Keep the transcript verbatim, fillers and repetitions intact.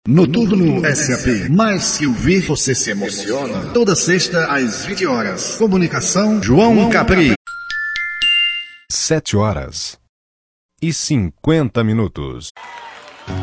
Noturno S A P. Mais que ouvir, você se emociona. Toda sexta às vinte horas. Comunicação João, João Capri. Sete horas e cinquenta minutos.